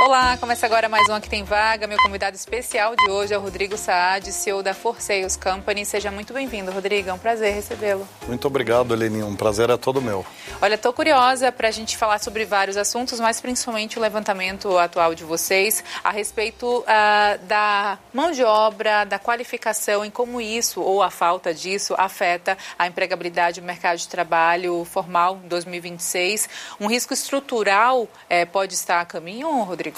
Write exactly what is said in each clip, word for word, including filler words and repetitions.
Olá, começa agora mais um Aqui Tem Vaga. Meu convidado especial de hoje é o Rodrigo Saad, C E O da For Sales Company. Seja muito bem-vindo, Rodrigo. É um prazer recebê-lo. Muito obrigado, Eleni. Um prazer é todo meu. Olha, estou curiosa para a gente falar sobre vários assuntos, mas principalmente o levantamento atual de vocês a respeito uh, da mão de obra, da qualificação e como isso, ou a falta disso, afeta a empregabilidade do mercado de trabalho formal em dois mil e vinte e seis. Um risco estrutural eh, pode estar a caminho, Rodrigo?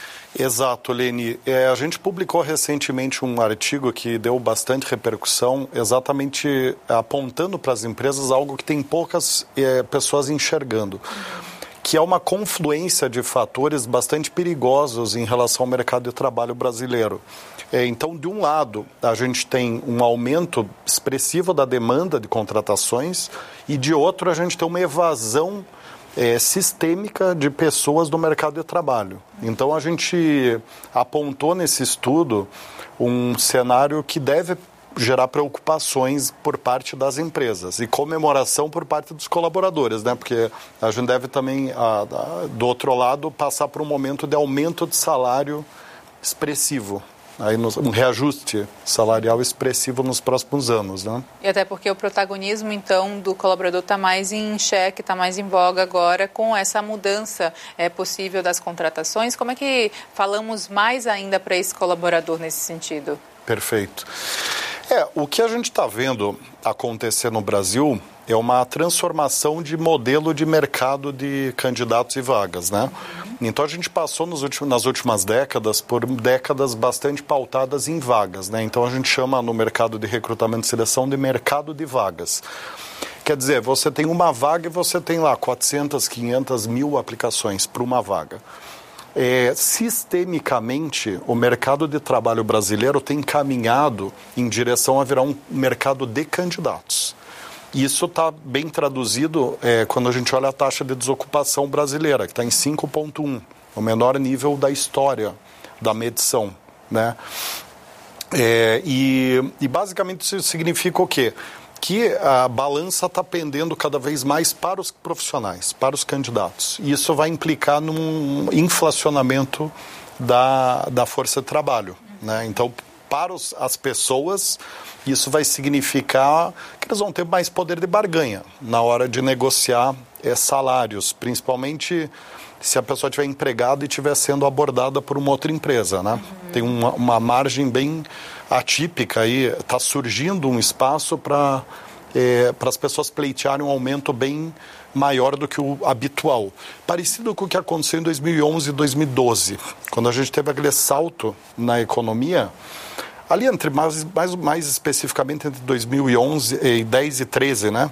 Exato, Leni. É, a gente publicou recentemente um artigo que deu bastante repercussão, exatamente apontando para as empresas algo que tem poucas é, pessoas enxergando, que é uma confluência de fatores bastante perigosos em relação ao mercado de trabalho brasileiro. É, então, de um lado, a gente tem um aumento expressivo da demanda de contratações e, de outro, a gente tem uma evasão É, sistêmica de pessoas do mercado de trabalho. Então, a gente apontou nesse estudo um cenário que deve gerar preocupações por parte das empresas e comemoração por parte dos colaboradores, né? Porque a gente deve também, a, a, do outro lado, passar por um momento de aumento de salário expressivo. Aí um reajuste salarial expressivo nos próximos anos, né? E até porque o protagonismo, então, do colaborador está mais em xeque, está mais em voga agora com essa mudança é, possível das contratações. Como é que falamos mais ainda para esse colaborador nesse sentido? Perfeito. É, o que a gente está vendo acontecer no Brasil é uma transformação de modelo de mercado de candidatos e vagas, né? Uhum. Então, a gente passou nos últimos, nas últimas décadas por décadas bastante pautadas em vagas, né? Então, a gente chama no mercado de recrutamento e seleção de mercado de vagas. Quer dizer, você tem uma vaga e você tem lá quatrocentas, quinhentas mil aplicações para uma vaga. É, sistemicamente, o mercado de trabalho brasileiro tem caminhado em direção a virar um mercado de candidatos. Isso está bem traduzido é, quando a gente olha a taxa de desocupação brasileira, que está em cinco vírgula um, o menor nível da história da medição, né? É, e, e basicamente isso significa o quê? Que a balança está pendendo cada vez mais para os profissionais, para os candidatos. E isso vai implicar num inflacionamento da, da força de trabalho, né? Então, para os, as pessoas, isso vai significar que eles vão ter mais poder de barganha na hora de negociar é, salários, principalmente se a pessoa estiver empregada e estiver sendo abordada por uma outra empresa, né? Uhum. Tem uma, uma margem bem atípica aí, está surgindo um espaço para é, para as pessoas pleitearem um aumento bem maior do que o habitual. Parecido com o que aconteceu em dois mil e onze e dois mil e doze, quando a gente teve aquele salto na economia. Ali, entre mais, mais, mais especificamente entre dois mil e onze e dez e treze, né?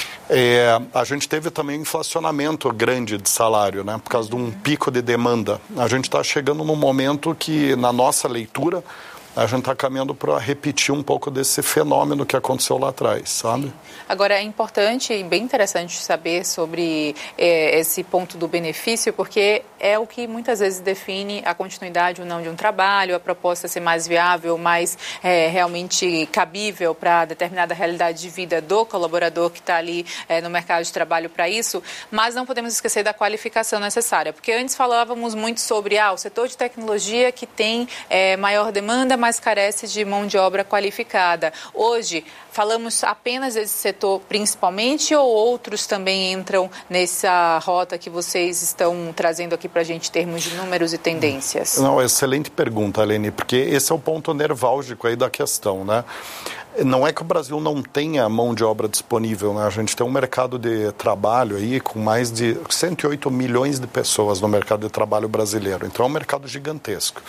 É, a gente teve também um inflacionamento grande de salário, né? Por causa de um pico de demanda. A gente está chegando num momento que, na nossa leitura, a gente está caminhando para repetir um pouco desse fenômeno que aconteceu lá atrás, sabe? Agora, é importante e bem interessante saber sobre é, esse ponto do benefício, porque é o que muitas vezes define a continuidade ou não de um trabalho, a proposta ser mais viável, mais é, realmente cabível para determinada realidade de vida do colaborador que está ali é, no mercado de trabalho para isso, mas não podemos esquecer da qualificação necessária, porque antes falávamos muito sobre ah, o setor de tecnologia que tem é, maior demanda, mas carece de mão de obra qualificada. Hoje, falamos apenas desse setor principalmente ou outros também entram nessa rota que vocês estão trazendo aqui para a gente em termos de números e tendências? Não, excelente pergunta, Eleni, porque esse é o ponto nevrálgico aí da questão, né? Não é que o Brasil não tenha mão de obra disponível, né? A gente tem um mercado de trabalho aí com mais de cento e oito milhões de pessoas no mercado de trabalho brasileiro. Então é um mercado gigantesco.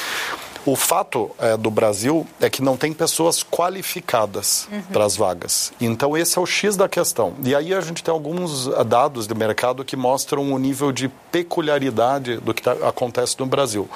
O fato é, do Brasil é que não tem pessoas qualificadas uhum. para as vagas. Então, esse é o X da questão. E aí a gente tem alguns dados de mercado que mostram o nível de peculiaridade do que tá, acontece no Brasil.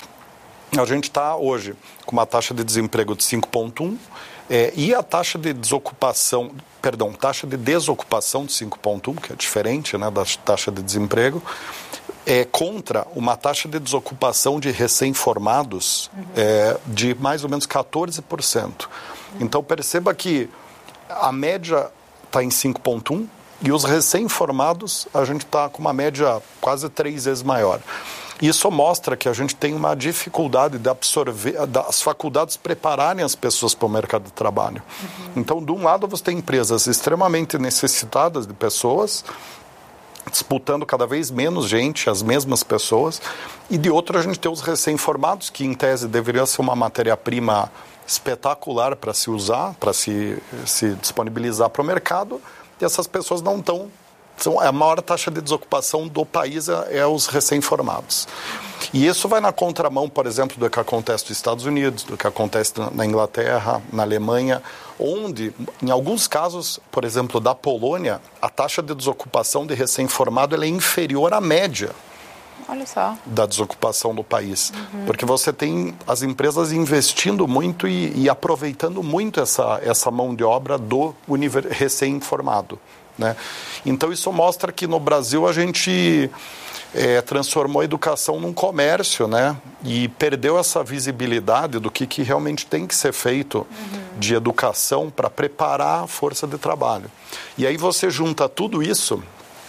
A gente está hoje com uma taxa de desemprego de cinco vírgula um é, e a taxa de desocupação, perdão, taxa de desocupação de cinco vírgula um, que é diferente, né, da taxa de desemprego, é contra uma taxa de desocupação de recém-formados uhum. é, de mais ou menos quatorze por cento. Uhum. Então, perceba que a média está em cinco vírgula um e os recém-formados a gente está com uma média quase três vezes maior. Isso mostra que a gente tem uma dificuldade de absorver, das faculdades prepararem as pessoas para o mercado de trabalho. Uhum. Então, de um lado, você tem empresas extremamente necessitadas de pessoas, disputando cada vez menos gente, as mesmas pessoas, e de outro a gente tem os recém-formados, que em tese deveria ser uma matéria-prima espetacular para se usar, para se, se disponibilizar para o mercado, e essas pessoas não estão. São, a maior taxa de desocupação do país é, é os recém-formados. E isso vai na contramão, por exemplo, do que acontece nos Estados Unidos, do que acontece na Inglaterra, na Alemanha, onde, em alguns casos, por exemplo, da Polônia, a taxa de desocupação de recém-formado ela é inferior à média. Olha só. Da desocupação do país. Uhum. Porque você tem as empresas investindo muito e, e aproveitando muito essa, essa mão de obra do recém-formado. Né? Então, isso mostra que no Brasil a gente é, transformou a educação num comércio, né? E perdeu essa visibilidade do que, que realmente tem que ser feito uhum. de educação para preparar a força de trabalho. E aí você junta tudo isso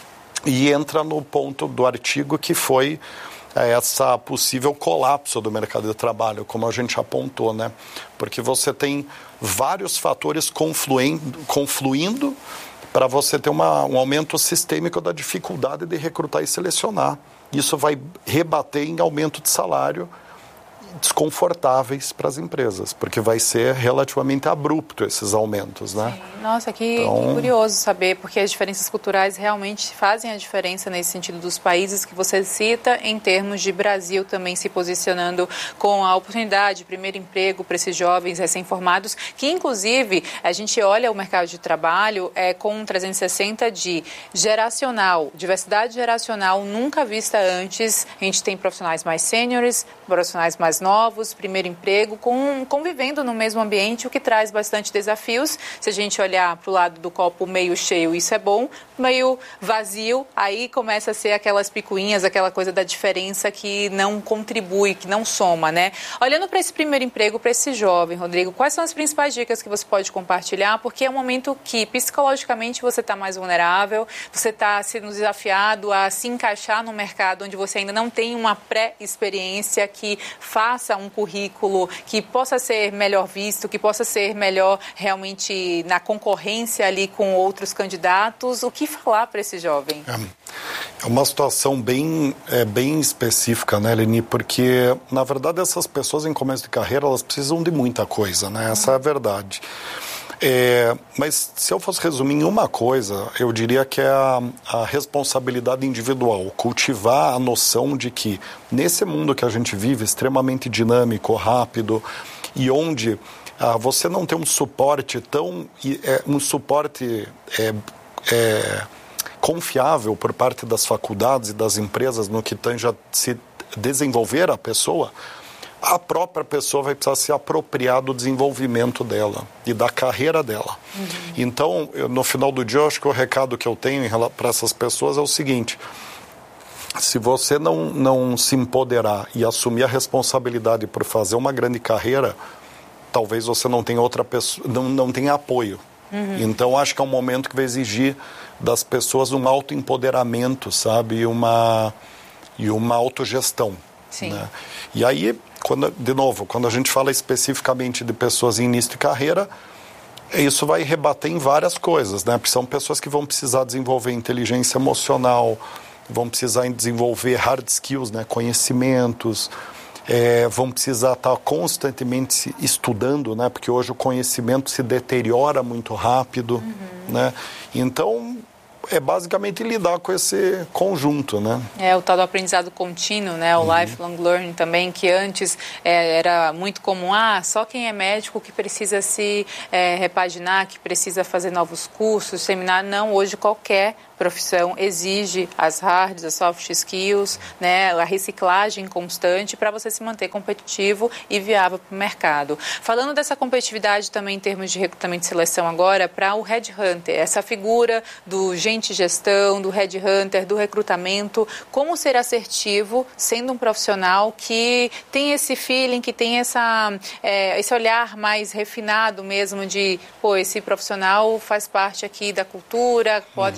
e entra no ponto do artigo que foi é, essa possível colapso do mercado de trabalho, como a gente apontou, né? Porque você tem vários fatores confluindo, confluindo para você ter uma, um aumento sistêmico da dificuldade de recrutar e selecionar. Isso vai rebater em aumento de salário desconfortáveis para as empresas, porque vai ser relativamente abrupto esses aumentos, né? Sim. Nossa, que, então... que curioso saber, porque as diferenças culturais realmente fazem a diferença nesse sentido dos países que você cita, em termos de Brasil também se posicionando com a oportunidade de primeiro emprego para esses jovens recém-formados, que inclusive a gente olha o mercado de trabalho é, com um trezentos e sessenta de geracional, diversidade geracional nunca vista antes. A gente tem profissionais mais sêniores, profissionais mais novos, primeiro emprego, com, convivendo no mesmo ambiente, o que traz bastante desafios. Se a gente olhar para o lado do copo meio cheio, isso é bom, meio vazio, aí começa a ser aquelas picuinhas, aquela coisa da diferença que não contribui, que não soma, né? Olhando para esse primeiro emprego, para esse jovem, Rodrigo, quais são as principais dicas que você pode compartilhar? Porque é um momento que psicologicamente você está mais vulnerável, você está sendo desafiado a se encaixar no mercado onde você ainda não tem uma pré-experiência que faça um currículo que possa ser melhor visto, que possa ser melhor realmente na concorrência ali com outros candidatos. O que falar para esse jovem? É uma situação bem, é, bem específica, né, Eleni? Porque, na verdade, essas pessoas em começo de carreira, elas precisam de muita coisa, né? Essa uhum. é a verdade. É, mas se eu fosse resumir em uma coisa, eu diria que é a, a responsabilidade individual, cultivar a noção de que nesse mundo que a gente vive, extremamente dinâmico, rápido, e onde ah, você não tem um suporte tão, é, um suporte é, é, confiável por parte das faculdades e das empresas no que tange a se desenvolver a pessoa, a própria pessoa vai precisar se apropriar do desenvolvimento dela e da carreira dela. Uhum. Então, eu, no final do dia, eu acho que o recado que eu tenho para essas pessoas é o seguinte: se você não, não se empoderar e assumir a responsabilidade por fazer uma grande carreira, talvez você não tenha outra pessoa, não, não tenha apoio. Uhum. Então, acho que é um momento que vai exigir das pessoas um autoempoderamento, sabe? E uma, e uma autogestão. Sim. Né? E aí, quando, de novo, quando a gente fala especificamente de pessoas em início de carreira, isso vai rebater em várias coisas, né? Porque são pessoas que vão precisar desenvolver inteligência emocional, vão precisar desenvolver hard skills, né? Conhecimentos, é, vão precisar estar constantemente estudando, né? Porque hoje o conhecimento se deteriora muito rápido, uhum. né? Então, é basicamente lidar com esse conjunto, né? É o tal do aprendizado contínuo, né? O uhum. lifelong learning também, que antes é, era muito comum. Ah, só quem é médico que precisa se é, repaginar, que precisa fazer novos cursos, seminário. Não, hoje qualquer profissão exige as hard, as soft skills, né, a reciclagem constante para você se manter competitivo e viável para o mercado. Falando dessa competitividade também em termos de recrutamento e seleção agora, para o headhunter, essa figura do gente gestão, do headhunter, do recrutamento, como ser assertivo sendo um profissional que tem esse feeling, que tem essa, é, esse olhar mais refinado mesmo de, pô, esse profissional faz parte aqui da cultura, pode uhum. dar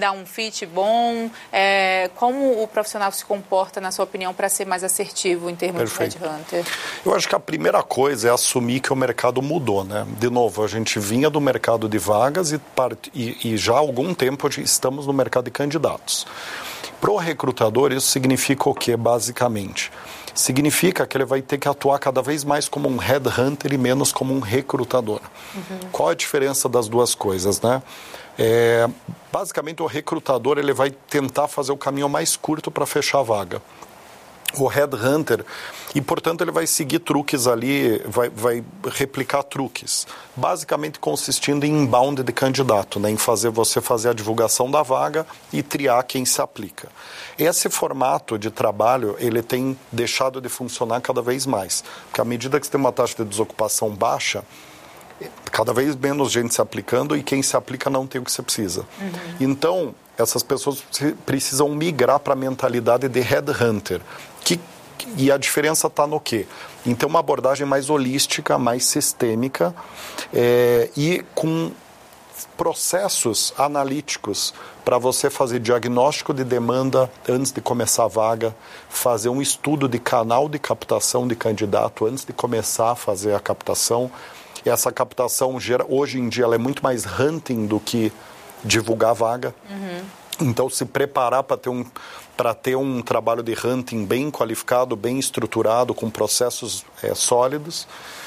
dá um fit bom? É, como o profissional se comporta, na sua opinião, para ser mais assertivo em termos Perfeito. de headhunter? Eu acho que a primeira coisa é assumir que o mercado mudou, né? De novo, a gente vinha do mercado de vagas e, part... e, e já há algum tempo estamos no mercado de candidatos. Para o recrutador, isso significa o quê, basicamente? Significa que ele vai ter que atuar cada vez mais como um headhunter e menos como um recrutador. Uhum. Qual a diferença das duas coisas, né? É, basicamente, o recrutador ele vai tentar fazer o caminho mais curto para fechar a vaga. O headhunter, e portanto ele vai seguir truques ali, vai, vai replicar truques, basicamente consistindo em inbound de candidato, né, em fazer você fazer a divulgação da vaga e triar quem se aplica. Esse formato de trabalho, ele tem deixado de funcionar cada vez mais, porque à medida que você tem uma taxa de desocupação baixa, cada vez menos gente se aplicando e quem se aplica não tem o que você precisa. Uhum. Então, essas pessoas precisam migrar para a mentalidade de headhunter. Que, e a diferença está no quê? Em ter uma abordagem mais holística, mais sistêmica é, e com processos analíticos para você fazer diagnóstico de demanda antes de começar a vaga, fazer um estudo de canal de captação de candidato antes de começar a fazer a captação. E essa captação, hoje em dia, ela é muito mais hunting do que divulgar a vaga. Uhum. Então, se preparar para ter um... para ter um trabalho de hunting bem qualificado, bem estruturado, com processos é, sólidos.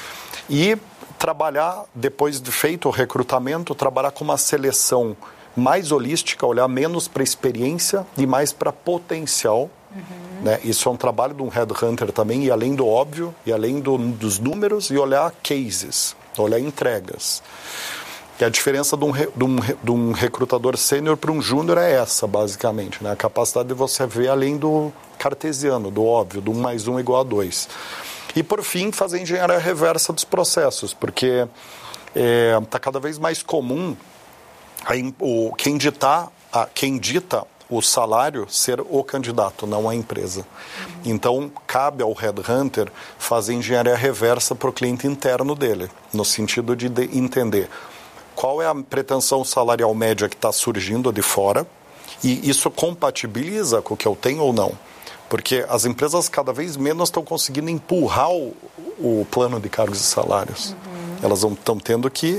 E trabalhar, depois de feito o recrutamento, trabalhar com uma seleção mais holística, olhar menos para experiência e mais para potencial. Uhum. Né? Isso é um trabalho de um headhunter também, e além do óbvio, e além do, dos números, e olhar cases, olhar entregas. E a diferença de um, de um, de um recrutador sênior para um júnior é essa, basicamente, né? A capacidade de você ver além do cartesiano, do óbvio, do um mais um igual a dois. E, por fim, fazer engenharia reversa dos processos, porque está é, cada vez mais comum a, o, quem, ditar, a, quem dita o salário ser o candidato, não a empresa. Uhum. Então, cabe ao headhunter fazer engenharia reversa para o cliente interno dele, no sentido de, de entender qual é a pretensão salarial média que está surgindo de fora e isso compatibiliza com o que eu tenho ou não. Porque as empresas cada vez menos estão conseguindo empurrar o, o plano de cargos e salários. Uhum. Elas estão tendo que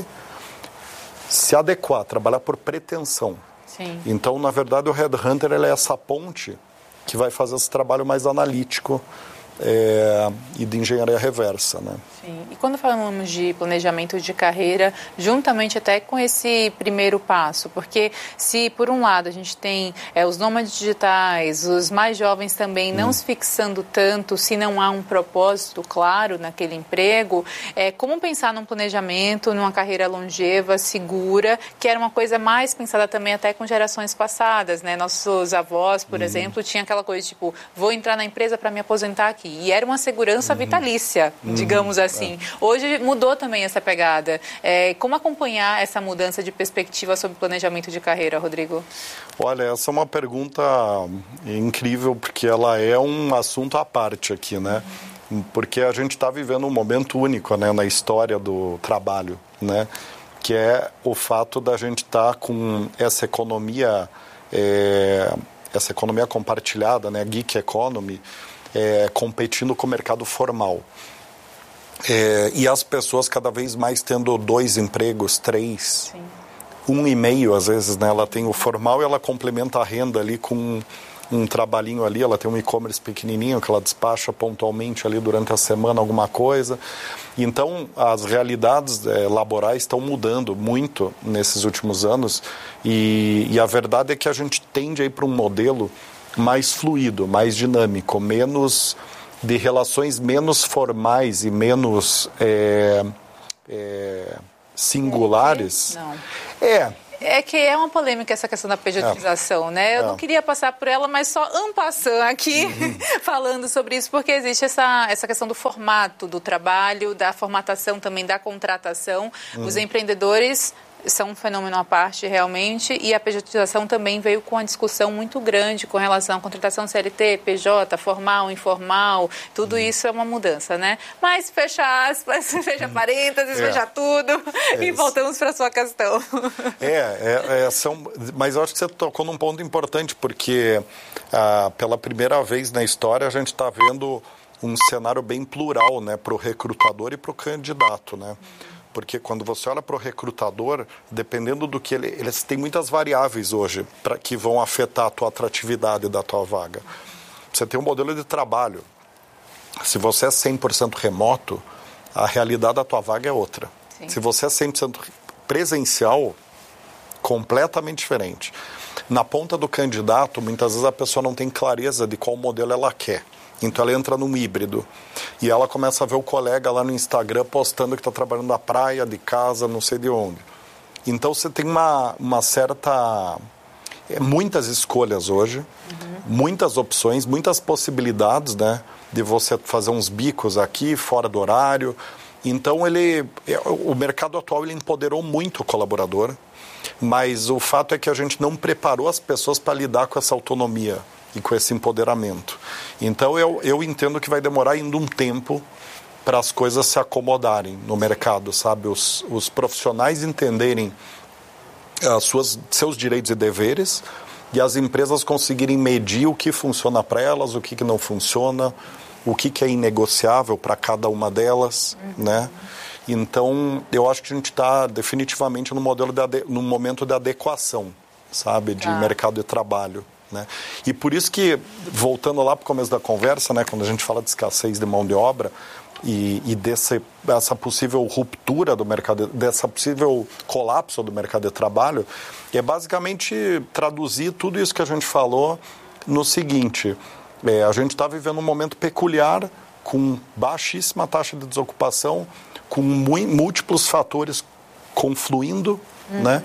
se adequar, trabalhar por pretensão. Sim. Então, na verdade, o headhunter ele é essa ponte que vai fazer esse trabalho mais analítico É, e de engenharia reversa, né? Sim. E quando falamos de planejamento de carreira, juntamente até com esse primeiro passo, porque se por um lado a gente tem é, os nômades digitais, os mais jovens também não hum. se fixando tanto, se não há um propósito claro naquele emprego, é, como pensar num planejamento, numa carreira longeva, segura, que era uma coisa mais pensada também até com gerações passadas, né? Nossos avós, por hum. exemplo, tinham aquela coisa tipo, vou entrar na empresa para me aposentar aqui. E era uma segurança uhum. vitalícia, uhum. digamos assim. É. Hoje mudou também essa pegada. É, como acompanhar essa mudança de perspectiva sobre planejamento de carreira, Rodrigo? Olha, essa é uma pergunta incrível, porque ela é um assunto à parte aqui, né? Uhum. Porque a gente está vivendo um momento único, né, na história do trabalho, né? Que é o fato da gente estar tá com essa economia, é, essa economia compartilhada, né, gig economy, É, competindo com o mercado formal. É, e as pessoas cada vez mais tendo dois empregos, três, Sim. um e meio às vezes, né? Ela tem o formal e ela complementa a renda ali com um, um trabalhinho ali, ela tem um e-commerce pequenininho que ela despacha pontualmente ali durante a semana alguma coisa. Então, as realidades é, laborais estão mudando muito nesses últimos anos e, e a verdade é que a gente tende a ir para um modelo mais fluido, mais dinâmico, menos de relações menos formais e menos é, é, singulares. Não. É. É que é uma polêmica essa questão da pejotização, é. né? Eu é. não queria passar por ela, mas só en passant aqui, uhum. falando sobre isso, porque existe essa, essa questão do formato do trabalho, da formatação também da contratação. Uhum. Os empreendedores são um fenômeno à parte realmente, e a pejotização também veio com uma discussão muito grande com relação à contratação C L T, P J, formal, informal, tudo isso é uma mudança, né? Mas fecha aspas, fecha parênteses, é. fecha tudo, é e voltamos para a sua questão. É, é, é são, mas eu acho que você tocou num ponto importante, porque ah, pela primeira vez na história a gente está vendo um cenário bem plural, né, para o recrutador e para o candidato, né? Porque quando você olha para o recrutador, dependendo do que ele... Eles têm muitas variáveis hoje pra, que vão afetar a tua atratividade da tua vaga. Você tem um modelo de trabalho. Se você é cem por cento remoto, a realidade da tua vaga é outra. Sim. Se você é cem por cento presencial, completamente diferente. Na ponta do candidato, muitas vezes a pessoa não tem clareza de qual modelo ela quer. Então ela entra num híbrido e ela começa a ver o colega lá no Instagram postando que está trabalhando na praia, de casa, não sei de onde. Então você tem uma, uma certa... É, muitas escolhas hoje, uhum. muitas opções, muitas possibilidades, né? De você fazer uns bicos aqui, fora do horário. Então ele, o mercado atual ele empoderou muito o colaborador, mas o fato é que a gente não preparou as pessoas para lidar com essa autonomia e com esse empoderamento. Então, eu, eu entendo que vai demorar ainda um tempo para as coisas se acomodarem no mercado, sabe? Os, os profissionais entenderem as suas, seus direitos e deveres e as empresas conseguirem medir o que funciona para elas, o que, que não funciona, o que, que é inegociável para cada uma delas, uhum. né? Então, eu acho que a gente está definitivamente no modelo de ade- no momento de adequação, sabe? De ah. mercado de trabalho. Né? E por isso que, voltando lá para o começo da conversa, né, quando a gente fala de escassez de mão de obra e, e desse, dessa possível ruptura do mercado, dessa possível colapso do mercado de trabalho, é basicamente traduzir tudo isso que a gente falou no seguinte, é, a gente está vivendo um momento peculiar, com baixíssima taxa de desocupação, com múltiplos fatores confluindo, uhum. né?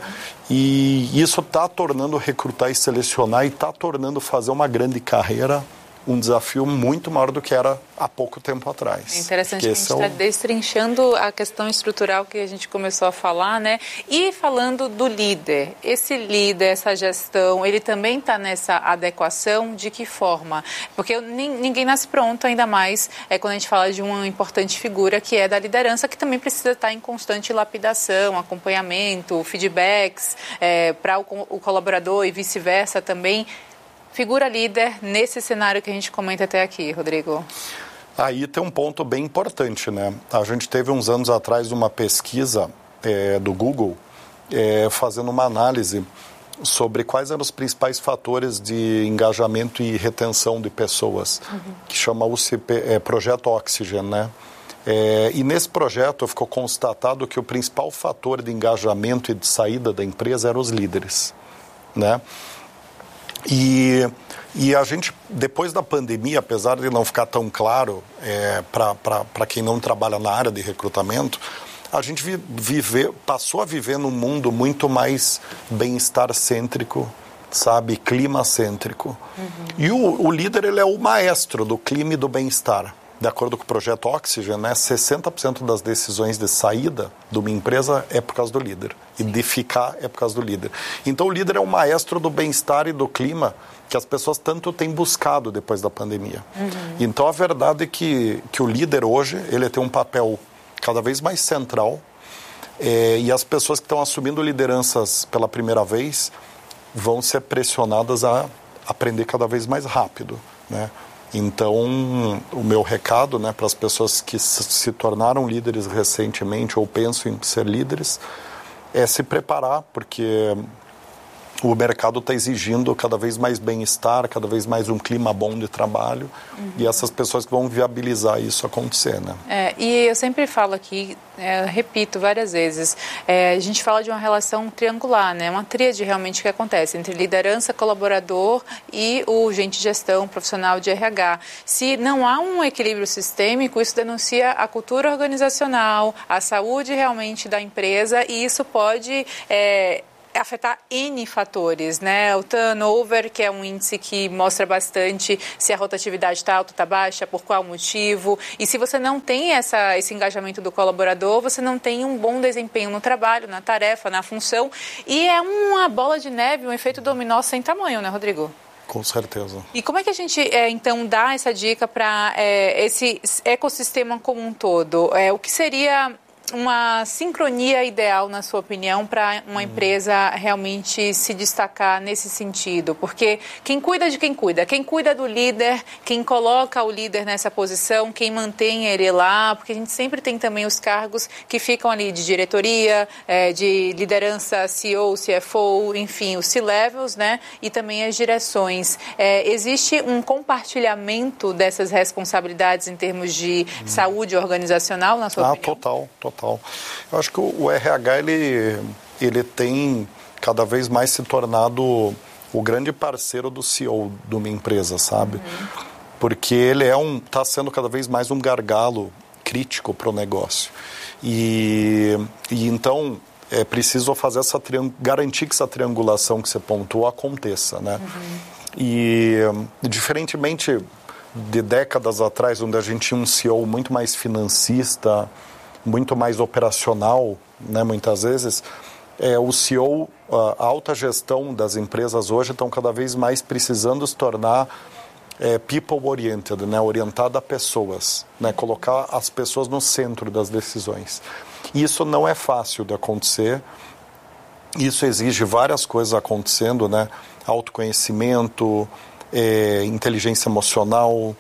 E isso está tornando recrutar e selecionar e está tornando fazer uma grande carreira um desafio muito maior do que era há pouco tempo atrás. É interessante que a gente está é o... destrinchando a questão estrutural que a gente começou a falar, né? E falando do líder, esse líder, essa gestão, ele também está nessa adequação de que forma? Porque ninguém nasce pronto, ainda mais é, quando a gente fala de uma importante figura que é da liderança, que também precisa estar em constante lapidação, acompanhamento, feedbacks é, para o, o colaborador e vice-versa também. Figura líder nesse cenário que a gente comenta até aqui, Rodrigo. Aí tem um ponto bem importante, né? A gente teve uns anos atrás uma pesquisa é, do Google é, fazendo uma análise sobre quais eram os principais fatores de engajamento e retenção de pessoas, uhum. que chama o C P, é, Projeto Oxygen, né? É, e nesse projeto ficou constatado que o principal fator de engajamento e de saída da empresa eram os líderes, né? E, e a gente, depois da pandemia, apesar de não ficar tão claro é, para quem não trabalha na área de recrutamento, a gente vive, passou a viver num mundo muito mais bem-estar cêntrico, sabe, clima cêntrico. Uhum. E o, o líder, ele é o maestro do clima e do bem-estar. De acordo com o Projeto Oxygen, né, sessenta por cento das decisões de saída de uma empresa é por causa do líder. E de ficar é por causa do líder. Então, o líder é o maestro do bem-estar e do clima que as pessoas tanto têm buscado depois da pandemia. Uhum. Então, a verdade é que, que o líder hoje, ele tem um papel cada vez mais central é, e as pessoas que estão assumindo lideranças pela primeira vez vão ser pressionadas a aprender cada vez mais rápido, né? Então, o meu recado, né, para as pessoas que se tornaram líderes recentemente ou pensam em ser líderes é se preparar, porque o mercado está exigindo cada vez mais bem-estar, cada vez mais um clima bom de trabalho, uhum. e essas pessoas que vão viabilizar isso acontecer, né? É, e eu sempre falo aqui, é, repito várias vezes, é, a gente fala de uma relação triangular, né? Uma tríade realmente que acontece entre liderança, colaborador e o agente de gestão, profissional de R H. Se não há um equilíbrio sistêmico, isso denuncia a cultura organizacional, a saúde realmente da empresa, e isso pode... É, afetar N fatores, né? O turnover, que é um índice que mostra bastante se a rotatividade está alta ou está baixa, por qual motivo. E se você não tem essa, esse engajamento do colaborador, você não tem um bom desempenho no trabalho, na tarefa, na função. E é uma bola de neve, um efeito dominó sem tamanho, né, Rodrigo? Com certeza. E como é que a gente, é, então, dá essa dica para é, esse ecossistema como um todo? É, o que seria uma sincronia ideal, na sua opinião, para uma empresa realmente se destacar nesse sentido? Porque quem cuida de quem cuida? Quem cuida do líder, quem coloca o líder nessa posição, quem mantém ele lá, porque a gente sempre tem também os cargos que ficam ali de diretoria, é, de liderança, C E O, C F O, enfim, os C-levels, né? E também as direções. É, existe um compartilhamento dessas responsabilidades em termos de hum. saúde organizacional, na sua ah, opinião? Total, total. Eu acho que o R H, ele, ele tem cada vez mais se tornado o grande parceiro do C E O de uma empresa, sabe? Uhum. Porque ele é um, está sendo cada vez mais um gargalo crítico para o negócio. E, e então é preciso fazer essa garantir que essa triangulação que você pontuou aconteça, né? Uhum. E diferentemente de décadas atrás, onde a gente tinha um C E O muito mais financista, muito mais operacional, né, muitas vezes, é, o C E O, a alta gestão das empresas hoje estão cada vez mais precisando se tornar é, people-oriented, né, orientada a pessoas, né, colocar as pessoas no centro das decisões. E isso não é fácil de acontecer, isso exige várias coisas acontecendo, né, autoconhecimento, é, inteligência emocional,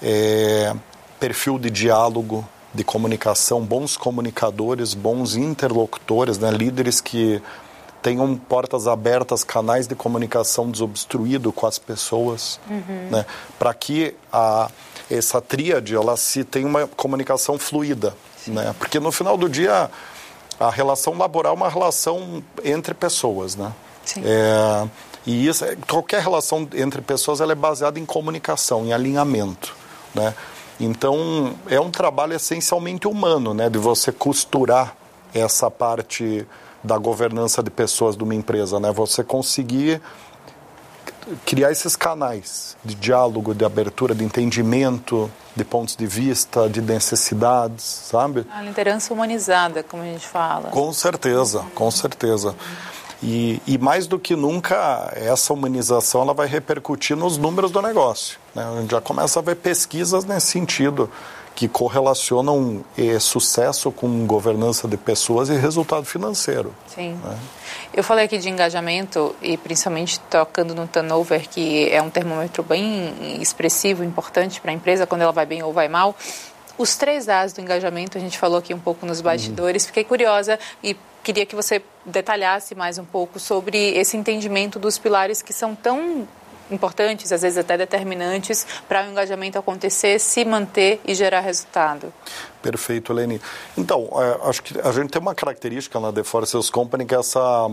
é, perfil de diálogo, de comunicação, bons comunicadores, bons interlocutores, né? Líderes que tenham portas abertas, canais de comunicação desobstruído com as pessoas, uhum. né? Para que a, essa tríade ela se tenha uma comunicação fluida, né? Porque no final do dia a relação laboral é uma relação entre pessoas, né? Sim. É, e isso, qualquer relação entre pessoas ela é baseada em comunicação, em alinhamento, né? Então, é um trabalho essencialmente humano, né? De você costurar essa parte da governança de pessoas de uma empresa, né? Você conseguir criar esses canais de diálogo, de abertura, de entendimento, de pontos de vista, de necessidades, sabe? A liderança humanizada, como a gente fala. Com certeza, com certeza. E, e mais do que nunca, essa humanização ela vai repercutir nos números do negócio, né? A gente já começa a ver pesquisas nesse sentido, que correlacionam eh, sucesso com governança de pessoas e resultado financeiro. Sim. Né? Eu falei aqui de engajamento e principalmente tocando no turnover, que é um termômetro bem expressivo, importante para a empresa quando ela vai bem ou vai mal. Os três A's do engajamento, a gente falou aqui um pouco nos bastidores, uhum. Fiquei curiosa e queria que você detalhasse mais um pouco sobre esse entendimento dos pilares que são tão importantes, às vezes até determinantes, para o engajamento acontecer, se manter e gerar resultado. Perfeito, Eleni. Então, é, acho que a gente tem uma característica na The Force Sales Company que é essa,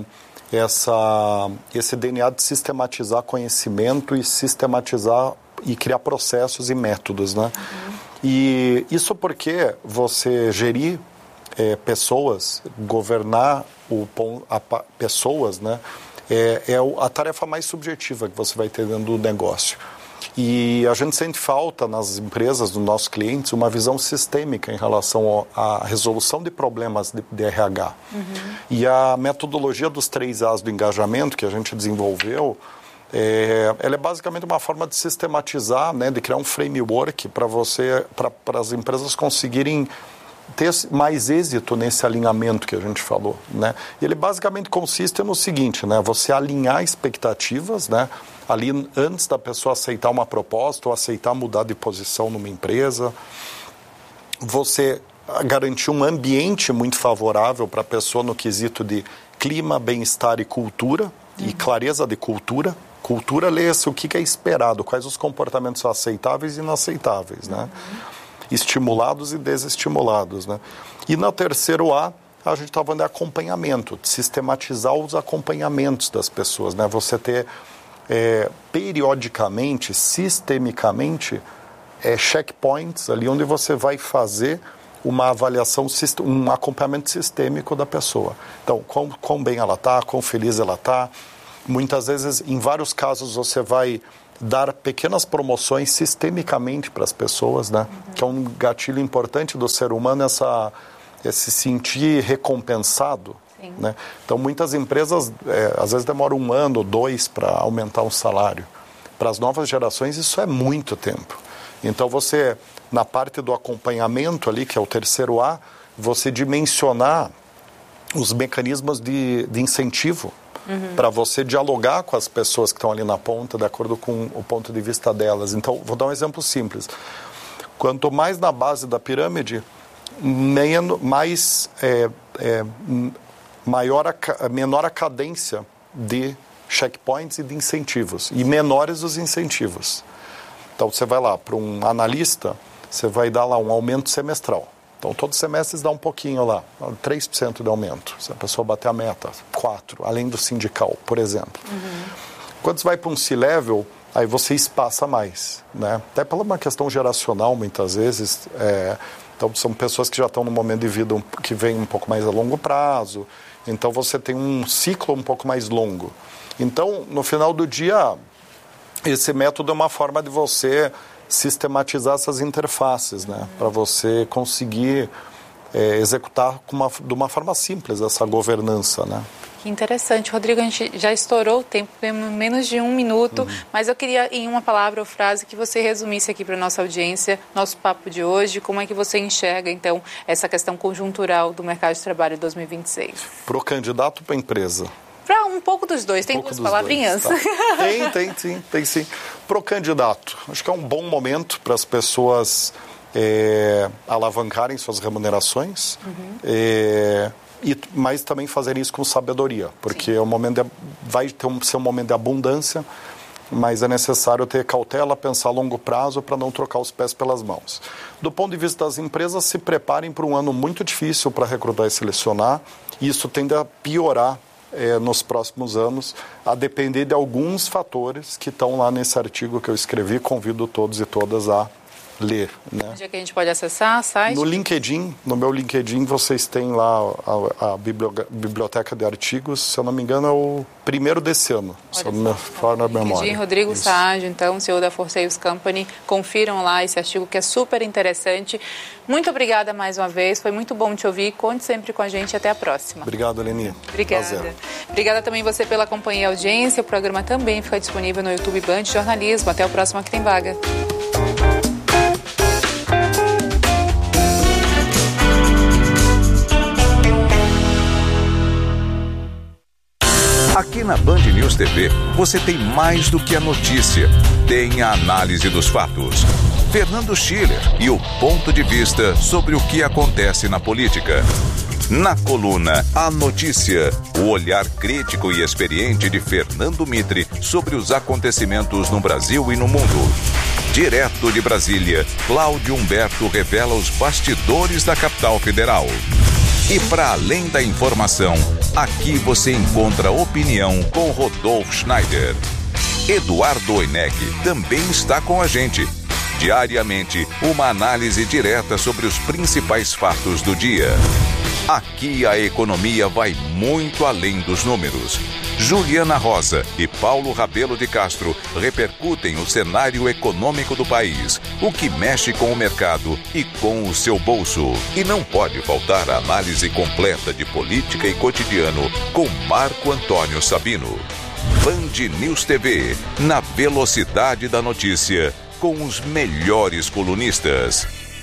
essa, esse D N A de sistematizar conhecimento e sistematizar e criar processos e métodos, né? Uhum. E isso porque você gerir é, pessoas, governar o, a, pessoas, né? É, é a tarefa mais subjetiva que você vai ter dentro do negócio. E a gente sente falta nas empresas, dos nossos clientes, uma visão sistêmica em relação à resolução de problemas de, de R H. Uhum. E a metodologia dos três A's do engajamento que a gente desenvolveu, é, ela é basicamente uma forma de sistematizar, né, de criar um framework para você, para as empresas conseguirem ter mais êxito nesse alinhamento que a gente falou, né? E ele basicamente consiste no seguinte, né? Você alinhar expectativas, né? Ali antes da pessoa aceitar uma proposta ou aceitar mudar de posição numa empresa, você garantir um ambiente muito favorável para a pessoa no quesito de clima, bem-estar e cultura, uhum. e clareza de cultura. Cultura, lê-se o que é esperado, quais os comportamentos aceitáveis e inaceitáveis, né? Uhum. Estimulados e desestimulados, né? E na terceiro A, a gente está falando de acompanhamento, de sistematizar os acompanhamentos das pessoas, né? Você ter é, periodicamente, sistemicamente, é, checkpoints ali onde você vai fazer uma avaliação, um acompanhamento sistêmico da pessoa. Então, quão, quão bem ela está, quão feliz ela está. Muitas vezes, em vários casos, você vai dar pequenas promoções sistemicamente para as pessoas, né? Uhum. Que é um gatilho importante do ser humano, essa, esse sentir recompensado. Né? Então, muitas empresas, é, às vezes, demoram um ano ou dois para aumentar o salário. Para as novas gerações, isso é muito tempo. Então, você, na parte do acompanhamento ali, que é o terceiro A, você dimensionar os mecanismos de, de incentivo uhum. para você dialogar com as pessoas que estão ali na ponta, de acordo com o ponto de vista delas. Então, vou dar um exemplo simples. Quanto mais na base da pirâmide, menos, mais... É, é, Maior a, menor a cadência de checkpoints e de incentivos, e menores os incentivos. Então, você vai lá para um analista, você vai dar lá um aumento semestral. Então, todos os semestres dá um pouquinho lá, três por cento de aumento. Se a pessoa bater a meta, quatro por cento, além do sindical, por exemplo. Uhum. Quando você vai para um C-Level, aí você espaça mais, né? Até por uma questão geracional, muitas vezes. É, então, são pessoas que já estão no momento de vida que vem um pouco mais a longo prazo. Então, você tem um ciclo um pouco mais longo. Então, no final do dia, esse método é uma forma de você sistematizar essas interfaces, né? Uhum. Para você conseguir é, executar com uma, de uma forma simples essa governança, né? Que interessante. Rodrigo, a gente já estourou o tempo, menos de um minuto, uhum. mas eu queria, em uma palavra ou frase, que você resumisse aqui para a nossa audiência, nosso papo de hoje, como é que você enxerga, então, essa questão conjuntural do mercado de trabalho de dois mil e vinte e seis? Para o candidato ou para a empresa? Para um pouco dos dois, tem um duas palavrinhas. Dois, tá. Tem, tem sim, tem sim. Para o candidato, acho que é um bom momento para as pessoas é, alavancarem suas remunerações, uhum. é, E, mas também fazer isso com sabedoria, porque é um momento de, vai ter um, ser um momento de abundância, mas é necessário ter cautela, pensar a longo prazo para não trocar os pés pelas mãos. Do ponto de vista das empresas, se preparem para um ano muito difícil para recrutar e selecionar, e isso tende a piorar é, nos próximos anos, a depender de alguns fatores que estão lá nesse artigo que eu escrevi. Convido todos e todas a ler, né? Onde é que a gente pode acessar? Site? No LinkedIn, no meu LinkedIn, vocês têm lá a, a biblioteca de artigos, se eu não me engano é o primeiro desse ano, se eu não me falo na memória. LinkedIn, Rodrigo Isso. Saadio, então, C E O da For Sales Company, confiram lá esse artigo que é super interessante. Muito obrigada mais uma vez, foi muito bom te ouvir, conte sempre com a gente, até a próxima. Obrigado, Leni. Obrigada. Prazer. Obrigada também você pela companhia e audiência, o programa também fica disponível no YouTube Band Jornalismo. Até o próximo Aqui Tem Vaga. Aqui na Band News T V, você tem mais do que a notícia. Tem a análise dos fatos. Fernando Schiller e o ponto de vista sobre o que acontece na política. Na coluna A Notícia, o olhar crítico e experiente de Fernando Mitre sobre os acontecimentos no Brasil e no mundo. Direto de Brasília, Cláudio Humberto revela os bastidores da capital federal. E para além da informação, aqui você encontra opinião com Rodolfo Schneider. Eduardo Oineg também está com a gente. Diariamente, uma análise direta sobre os principais fatos do dia. Aqui a economia vai muito além dos números. Juliana Rosa e Paulo Rabelo de Castro repercutem o cenário econômico do país, o que mexe com o mercado e com o seu bolso. E não pode faltar a análise completa de política e cotidiano com Marco Antônio Sabino. Band News T V, na velocidade da notícia, com os melhores colunistas.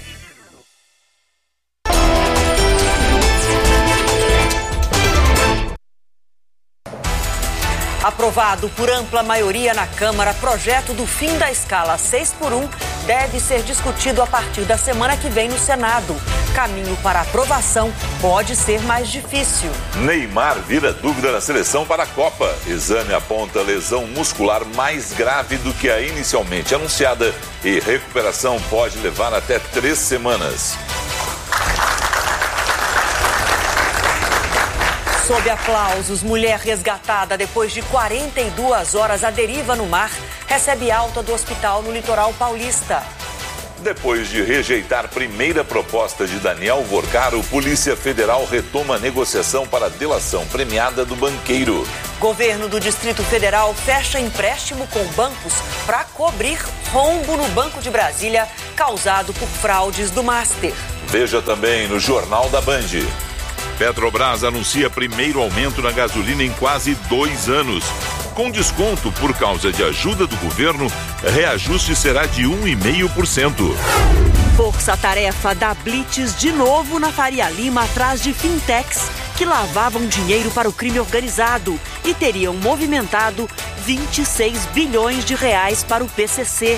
Aprovado por ampla maioria na Câmara, projeto do fim da escala seis por um deve ser discutido a partir da semana que vem no Senado. Caminho para aprovação pode ser mais difícil. Neymar vira dúvida na seleção para a Copa. Exame aponta lesão muscular mais grave do que a inicialmente anunciada e recuperação pode levar até três semanas. Sob aplausos, mulher resgatada depois de quarenta e duas horas à deriva no mar recebe alta do hospital no litoral paulista. Depois de rejeitar primeira proposta de Daniel Vorcaro, Polícia Federal retoma a negociação para a delação premiada do banqueiro. Governo do Distrito Federal fecha empréstimo com bancos para cobrir rombo no Banco de Brasília causado por fraudes do Master. Veja também no Jornal da Band. Petrobras anuncia primeiro aumento na gasolina em quase dois anos. Com desconto por causa de ajuda do governo, reajuste será de um vírgula cinco por cento. Força-tarefa dá blitz de novo na Faria Lima atrás de fintechs que lavavam dinheiro para o crime organizado e teriam movimentado vinte e seis bilhões de reais para o P C C.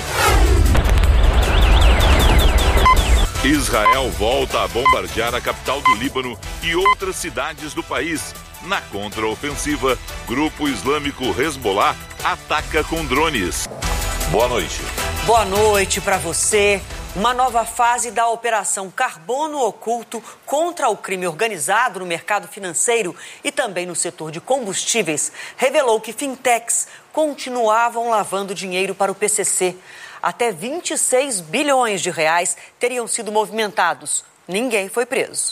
Israel volta a bombardear a capital do Líbano e outras cidades do país. Na contraofensiva, grupo islâmico Hezbollah ataca com drones. Boa noite. Boa noite para você. Uma nova fase da Operação Carbono Oculto contra o crime organizado no mercado financeiro e também no setor de combustíveis revelou que fintechs continuavam lavando dinheiro para o P C C. Até vinte e seis bilhões de reais teriam sido movimentados. Ninguém foi preso.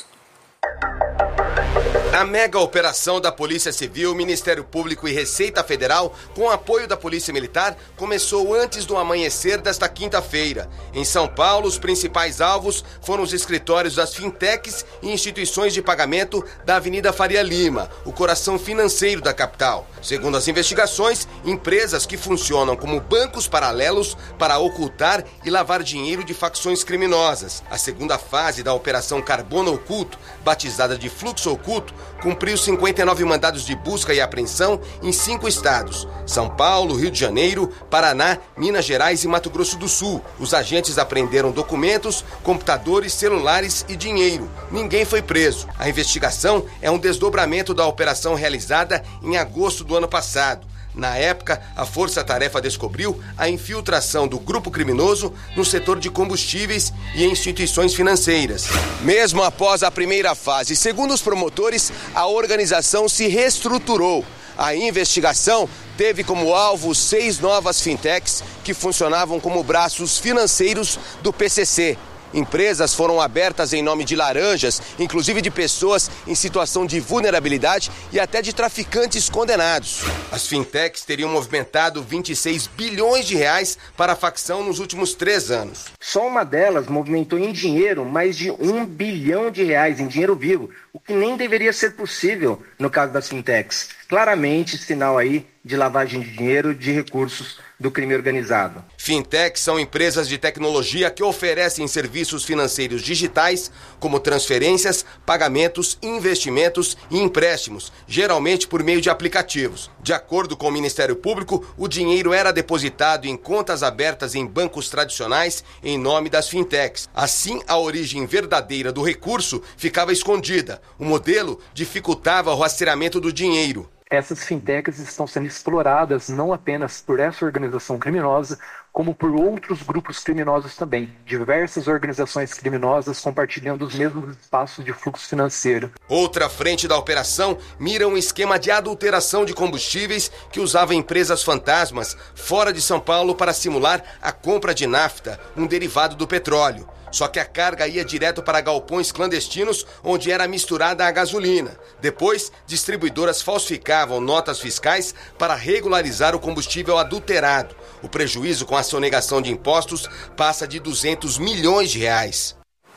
A mega operação da Polícia Civil, Ministério Público e Receita Federal, com apoio da Polícia Militar, começou antes do amanhecer desta quinta-feira. Em São Paulo, os principais alvos foram os escritórios das fintechs e instituições de pagamento da Avenida Faria Lima, o coração financeiro da capital. Segundo as investigações, empresas que funcionam como bancos paralelos para ocultar e lavar dinheiro de facções criminosas. A segunda fase da Operação Carbono Oculto, batizada de Fluxo Oculto, cumpriu cinquenta e nove mandados de busca e apreensão em cinco estados: São Paulo, Rio de Janeiro, Paraná, Minas Gerais e Mato Grosso do Sul. Os agentes apreenderam documentos, computadores, celulares e dinheiro. Ninguém foi preso. A investigação é um desdobramento da operação realizada em agosto do ano passado. Na época, a Força-Tarefa descobriu a infiltração do grupo criminoso no setor de combustíveis e instituições financeiras. Mesmo após a primeira fase, segundo os promotores, a organização se reestruturou. A investigação teve como alvo seis novas fintechs que funcionavam como braços financeiros do P C C. Empresas foram abertas em nome de laranjas, inclusive de pessoas em situação de vulnerabilidade e até de traficantes condenados. As fintechs teriam movimentado vinte e seis bilhões de reais para a facção nos últimos três anos. Só uma delas movimentou em dinheiro mais de um bilhão de reais em dinheiro vivo, o que nem deveria ser possível no caso das fintechs. Claramente, sinal aí de lavagem de dinheiro, de recursos do crime organizado. Fintechs são empresas de tecnologia que oferecem serviços financeiros digitais, como transferências, pagamentos, investimentos e empréstimos, geralmente por meio de aplicativos. De acordo com o Ministério Público, o dinheiro era depositado em contas abertas em bancos tradicionais em nome das fintechs. Assim, a origem verdadeira do recurso ficava escondida. O modelo dificultava o rastreamento do dinheiro. Essas fintechs estão sendo exploradas não apenas por essa organização criminosa, como por outros grupos criminosos também. Diversas organizações criminosas compartilhando os mesmos espaços de fluxo financeiro. Outra frente da operação mira um esquema de adulteração de combustíveis que usava empresas fantasmas fora de São Paulo para simular a compra de nafta, um derivado do petróleo. Só que a carga ia direto para galpões clandestinos, onde era misturada a gasolina. Depois, distribuidoras falsificavam notas fiscais para regularizar o combustível adulterado. O prejuízo com a sonegação de impostos passa de duzentos milhões de reais.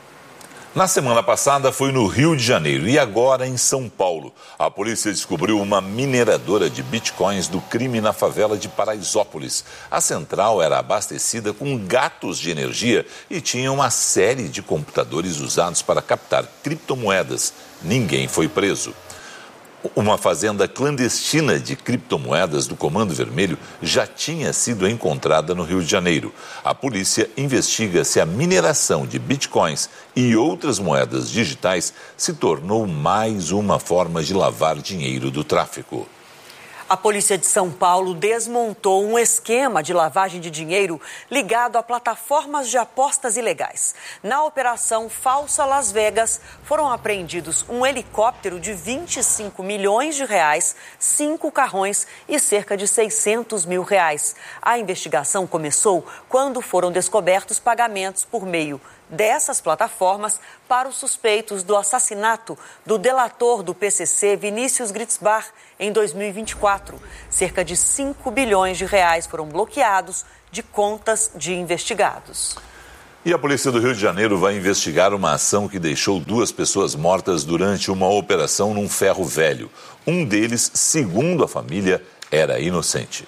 Na semana passada foi no Rio de Janeiro e agora em São Paulo. A polícia descobriu uma mineradora de bitcoins do crime na favela de Paraisópolis. A central era abastecida com gatos de energia e tinha uma série de computadores usados para captar criptomoedas. Ninguém foi preso. Uma fazenda clandestina de criptomoedas do Comando Vermelho já tinha sido encontrada no Rio de Janeiro. A polícia investiga se a mineração de bitcoins e outras moedas digitais se tornou mais uma forma de lavar dinheiro do tráfico. A polícia de São Paulo desmontou um esquema de lavagem de dinheiro ligado a plataformas de apostas ilegais. Na operação Falsa Las Vegas, foram apreendidos um helicóptero de vinte e cinco milhões de reais, cinco carrões e cerca de seiscentos mil reais. A investigação começou quando foram descobertos pagamentos por meio dessas plataformas para os suspeitos do assassinato do delator do P C C, Vinícius Gritzbach, em dois mil e vinte e quatro. Cerca de cinco bilhões de reais foram bloqueados de contas de investigados. E a polícia do Rio de Janeiro vai investigar uma ação que deixou duas pessoas mortas durante uma operação num ferro velho. Um deles, segundo a família, era inocente.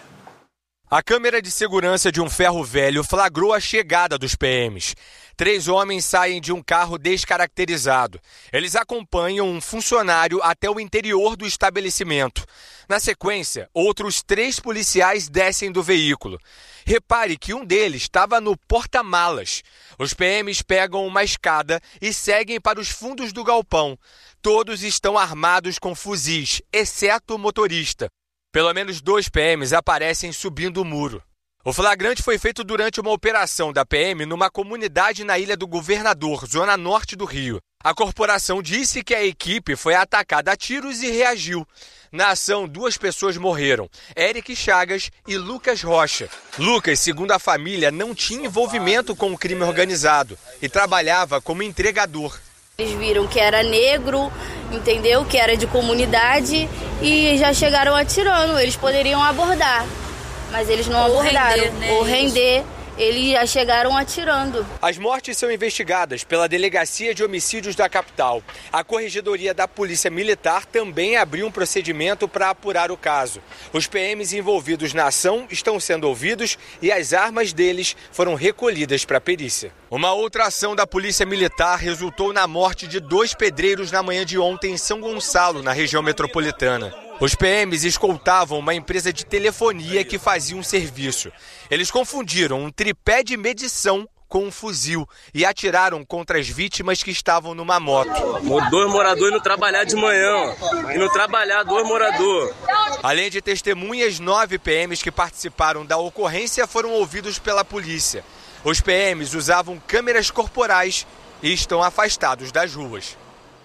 A câmera de segurança de um ferro velho flagrou a chegada dos P Ms. Três homens saem de um carro descaracterizado. Eles acompanham um funcionário até o interior do estabelecimento. Na sequência, outros três policiais descem do veículo. Repare que um deles estava no porta-malas. Os P Ms pegam uma escada e seguem para os fundos do galpão. Todos estão armados com fuzis, exceto o motorista. Pelo menos dois P Ms aparecem subindo o muro. O flagrante foi feito durante uma operação da P M numa comunidade na Ilha do Governador, zona norte do Rio. A corporação disse que a equipe foi atacada a tiros e reagiu. Na ação, duas pessoas morreram, Eric Chagas e Lucas Rocha. Lucas, segundo a família, não tinha envolvimento com o crime organizado e trabalhava como entregador. Eles viram que era negro, entendeu? Que era de comunidade e já chegaram atirando. Eles poderiam abordar, mas eles não ou abordaram. Render, né? Ou render, eles já chegaram atirando. As mortes são investigadas pela Delegacia de Homicídios da capital. A Corregedoria da Polícia Militar também abriu um procedimento para apurar o caso. Os P Ms envolvidos na ação estão sendo ouvidos e as armas deles foram recolhidas para a perícia. Uma outra ação da Polícia Militar resultou na morte de dois pedreiros na manhã de ontem em São Gonçalo, na região metropolitana. Os P Ms escoltavam uma empresa de telefonia que fazia um serviço. Eles confundiram um tripé de medição com um fuzil e atiraram contra as vítimas que estavam numa moto. Dois moradores indo trabalhar de manhã, indo trabalhar, dois moradores. Além de testemunhas, nove P Ms que participaram da ocorrência foram ouvidos pela polícia. Os P Ms usavam câmeras corporais e estão afastados das ruas.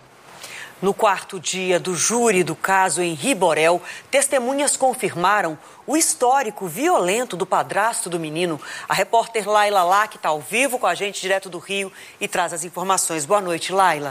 No quarto dia do júri do caso em Riborel, testemunhas confirmaram o histórico violento do padrasto do menino. A repórter Laila Lack está ao vivo com a gente direto do Rio e traz as informações. Boa noite, Laila.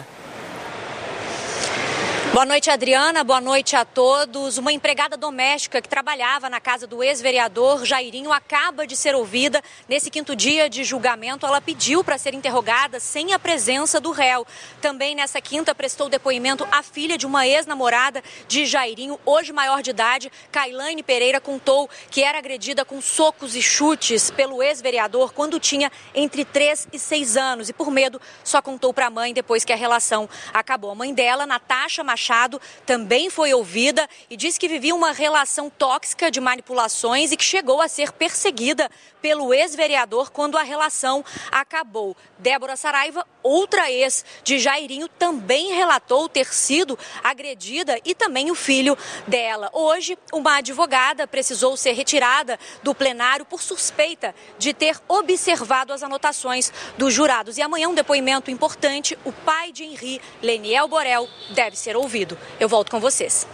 Boa noite, Adriana. Boa noite a todos. Uma empregada doméstica que trabalhava na casa do ex-vereador Jairinho acaba de ser ouvida. Nesse quinto dia de julgamento, ela pediu para ser interrogada sem a presença do réu. Também nessa quinta prestou depoimento a filha de uma ex-namorada de Jairinho, hoje maior de idade. Kailane Pereira contou que era agredida com socos e chutes pelo ex-vereador quando tinha entre três e seis anos. E por medo, só contou para a mãe depois que a relação acabou. A mãe dela, Natasha Machado, também foi ouvida e disse que vivia uma relação tóxica de manipulações e que chegou a ser perseguida pelo ex-vereador quando a relação acabou. Débora Saraiva, outra ex de Jairinho, também relatou ter sido agredida e também o filho dela. Hoje, uma advogada precisou ser retirada do plenário por suspeita de ter observado as anotações dos jurados. E amanhã um depoimento importante, o pai de Henri, Leniel Borel, deve ser ouvido. Eu volto com vocês.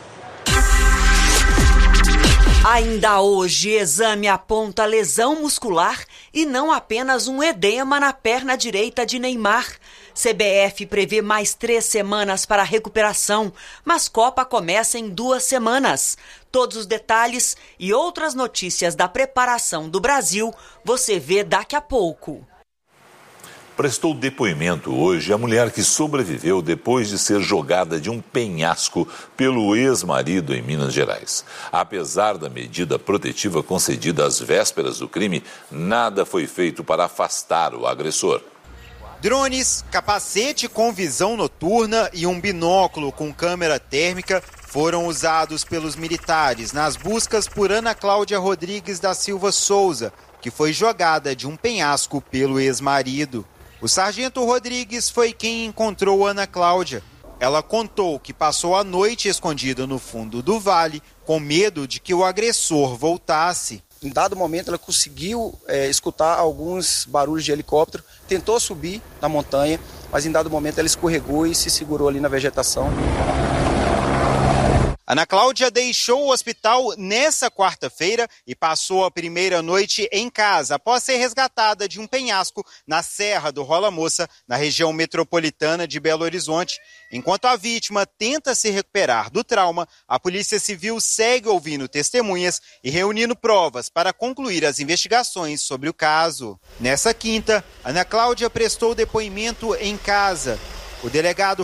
Ainda hoje, exame aponta lesão muscular e não apenas um edema na perna direita de Neymar. C B F prevê mais três semanas para a recuperação, mas Copa começa em duas semanas. Todos os detalhes e outras notícias da preparação do Brasil você vê daqui a pouco. Prestou depoimento hoje a mulher que sobreviveu depois de ser jogada de um penhasco pelo ex-marido em Minas Gerais. Apesar da medida protetiva concedida às vésperas do crime, nada foi feito para afastar o agressor. Drones, capacete com visão noturna e um binóculo com câmera térmica foram usados pelos militares nas buscas por Ana Cláudia Rodrigues da Silva Souza, que foi jogada de um penhasco pelo ex-marido. O sargento Rodrigues foi quem encontrou Ana Cláudia. Ela contou que passou a noite escondida no fundo do vale, com medo de que o agressor voltasse. Em dado momento, ela conseguiu é, escutar alguns barulhos de helicóptero, tentou subir na montanha, mas em dado momento ela escorregou e se segurou ali na vegetação. Ana Cláudia deixou o hospital nessa quarta-feira e passou a primeira noite em casa, após ser resgatada de um penhasco na Serra do Rola Moça, na região metropolitana de Belo Horizonte. Enquanto a vítima tenta se recuperar do trauma, a Polícia Civil segue ouvindo testemunhas e reunindo provas para concluir as investigações sobre o caso. Nessa quinta, Ana Cláudia prestou depoimento em casa. O delegado